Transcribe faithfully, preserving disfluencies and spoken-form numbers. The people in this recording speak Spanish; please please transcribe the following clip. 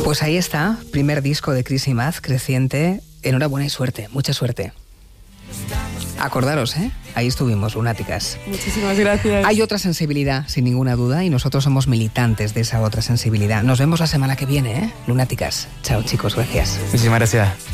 Pues ahí está, primer disco de Chris Imaz, Creciente. Enhorabuena y suerte, mucha suerte. Acordaros, ¿eh? Ahí estuvimos, lunáticas. Muchísimas gracias. Hay otra sensibilidad, sin ninguna duda, y nosotros somos militantes de esa otra sensibilidad. Nos vemos la semana que viene, ¿eh? Lunáticas. Chao, chicos, gracias. Muchísimas gracias.